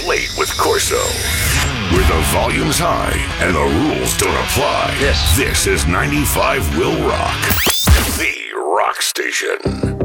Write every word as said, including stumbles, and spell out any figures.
Late with Corso. Where the volume's high and the rules don't apply. Yes. This is ninety-five Will Rock. The Rock Station.